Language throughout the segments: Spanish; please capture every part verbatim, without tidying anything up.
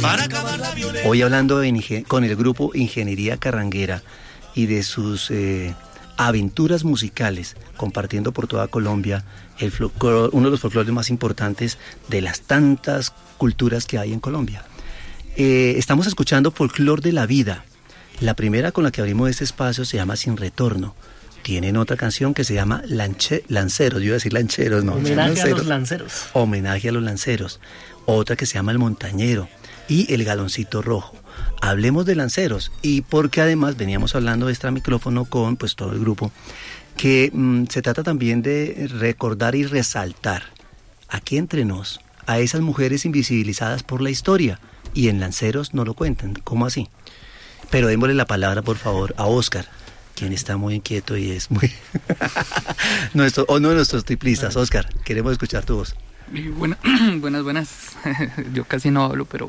Hoy hablando de ingen- con el grupo Ingeniería Carranguera y de sus eh, aventuras musicales, compartiendo por toda Colombia el folclore, uno de los folclores más importantes de las tantas culturas que hay en Colombia. Eh, estamos escuchando Folclor de la Vida. La primera con la que abrimos este espacio se llama Sin Retorno. Tienen otra canción que se llama Lanche, Lanceros, yo iba a decir lancheros, no. Homenaje lanceros. a los lanceros. Homenaje a los lanceros. Otra que se llama El Montañero y El Galoncito Rojo. Hablemos de lanceros, y porque además veníamos hablando de este micrófono con pues todo el grupo, que mmm, se trata también de recordar y resaltar aquí entre nos a esas mujeres invisibilizadas por la historia, y en Lanceros no lo cuentan. ¿Cómo así? Pero démosle la palabra por favor a Oscar, quien está muy inquieto y es muy nuestro, uno de nuestros triplistas. Oscar, queremos escuchar tu voz. Y buena, buenas, buenas. Yo casi no hablo, pero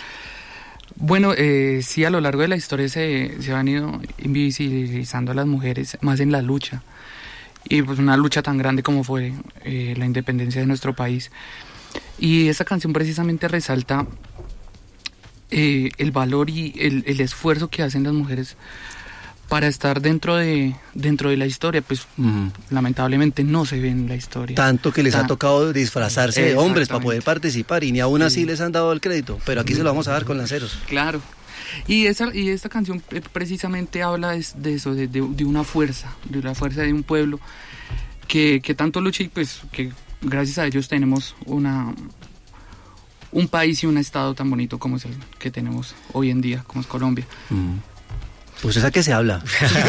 bueno, eh, sí, a lo largo de la historia se, se han ido invisibilizando a las mujeres, más en la lucha, y pues una lucha tan grande como fue eh, la independencia de nuestro país. Y esta canción precisamente resalta eh, el valor y el, el esfuerzo que hacen las mujeres para estar dentro de dentro de la historia. Pues mm. lamentablemente no se ve en la historia. Tanto que les Ta- ha tocado disfrazarse de hombres para poder participar, y ni aún así sí. les han dado el crédito, pero aquí sí. se lo vamos a dar con Lanceros. Claro. Y esa y esta canción precisamente habla de, de eso, de, de, de una fuerza, de la fuerza de un pueblo que, que tanto lucha, y pues que gracias a ellos tenemos una un país y un estado tan bonito como es el que tenemos hoy en día, como es Colombia. Mm. Pues esa que se habla.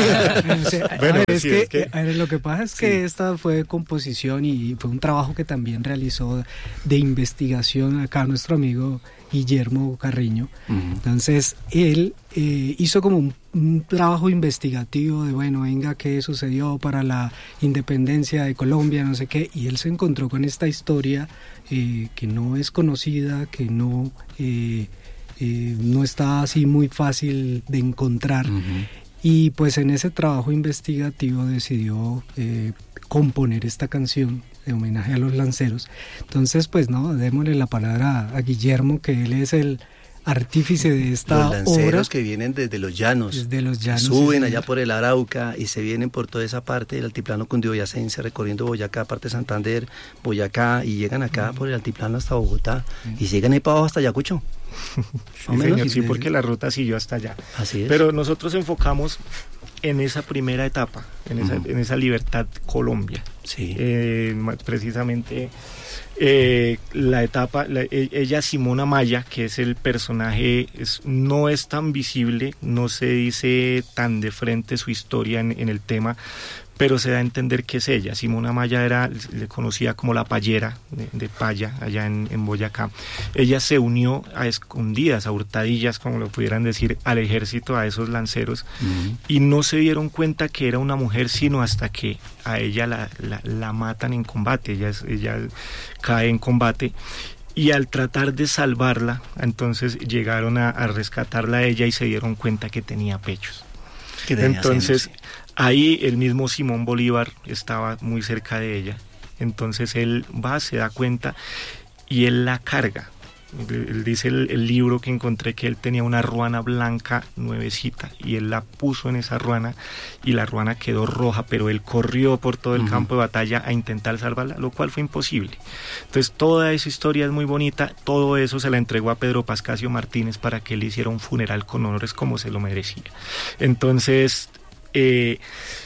Sí, bueno, ver, es, sí, que, es que a ver, lo que pasa es que sí. esta fue composición y fue un trabajo que también realizó de investigación acá nuestro amigo Guillermo Carriño. Uh-huh. Entonces él eh, hizo como un, un trabajo investigativo de bueno, venga, qué sucedió para la independencia de Colombia, no sé qué, y él se encontró con esta historia eh, que no es conocida, que no... Eh, Eh, no está así muy fácil de encontrar. Uh-huh. Y pues en ese trabajo investigativo decidió eh, componer esta canción de homenaje a los lanceros. Entonces pues no, démosle la palabra a Guillermo, que él es el artífice de esta obra. Los lanceros obra, que vienen desde los llanos, desde los llanos suben sí, allá por el Arauca y se vienen por toda esa parte del altiplano cundiboyacense, recorriendo Boyacá, parte de Santander, Boyacá, y llegan acá uh-huh. por el altiplano hasta Bogotá, uh-huh. y llegan ahí para abajo hasta Ayacucho. Sí, señor, sí, porque la ruta siguió hasta allá. Así es. Pero nosotros enfocamos en esa primera etapa, en esa, uh-huh. en esa Libertad Colombia. Sí. Eh, precisamente eh, la etapa, la, ella Simona Maya, que es el personaje, es, no es tan visible, no se dice tan de frente su historia en, en el tema, pero se da a entender que es ella. Simona Maya era, le conocía como la payera de, de Paya, allá en, en Boyacá. Ella se unió a escondidas, a hurtadillas, como lo pudieran decir, al ejército, a esos lanceros, uh-huh. y no se dieron cuenta que era una mujer, sino hasta que a ella la, la, la matan en combate. Ella, ella cae en combate, y al tratar de salvarla, entonces llegaron a, a rescatarla a ella y se dieron cuenta que tenía pechos. Entonces ahí el mismo Simón Bolívar estaba muy cerca de ella, entonces él va, se da cuenta y él la carga. Él dice el, el libro que encontré que él tenía una ruana blanca nuevecita y él la puso en esa ruana y la ruana quedó roja, pero él corrió por todo el uh-huh. campo de batalla a intentar salvarla, lo cual fue imposible. Entonces toda esa historia es muy bonita, todo eso se la entregó a Pedro Pascasio Martínez para que él hiciera un funeral con honores como se lo merecía. Entonces eh,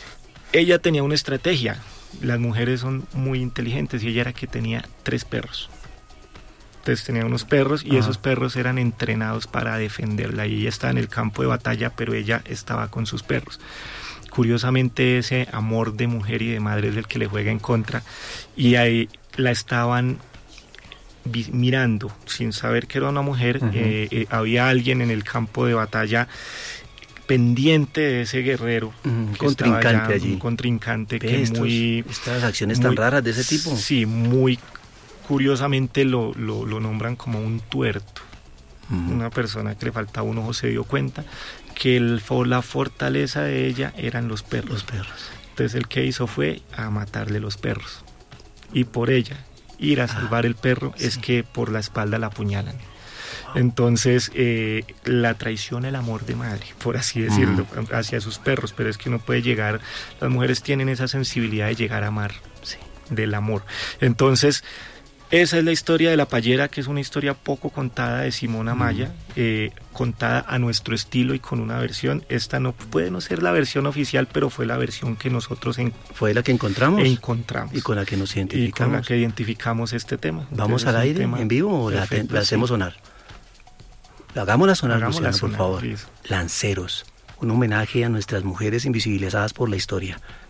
ella tenía una estrategia, las mujeres son muy inteligentes, y ella era que tenía tres perros. Entonces tenía unos perros y Ajá. esos perros eran entrenados para defenderla, y ella estaba en el campo de batalla, pero ella estaba con sus perros. Curiosamente ese amor de mujer y de madre es el que le juega en contra, y ahí la estaban vi- mirando sin saber que era una mujer. eh, eh, había alguien en el campo de batalla pendiente de ese guerrero, un contrincante allá, allí, un contrincante que estos, muy estas acciones muy, tan raras de ese tipo. Sí, muy curiosamente lo, lo, lo nombran como un tuerto. Uh-huh. Una persona que le faltaba un ojo se dio cuenta que el, la fortaleza de ella eran los perros. Los perros. Entonces el que hizo fue a matarle los perros, y por ella ir a salvar ah, el perro sí. es que por la espalda la apuñalan. Entonces, eh, la traición, el amor de madre, por así decirlo, uh-huh. hacia sus perros, pero es que uno puede llegar, las mujeres tienen esa sensibilidad de llegar a amar, sí, del amor. Entonces, esa es la historia de La Payera, que es una historia poco contada de Simón Amaya, mm. eh, contada a nuestro estilo y con una versión. Esta no puede no ser la versión oficial, pero fue la versión que nosotros en, fue la que encontramos encontramos y con la que nos identificamos y con la que identificamos este tema. Vamos al aire en vivo o la, la hacemos sí. sonar. Hagámosla sonar, Hagámosla Luciano, sonar, por favor. Please. Lanceros, un homenaje a nuestras mujeres invisibilizadas por la historia.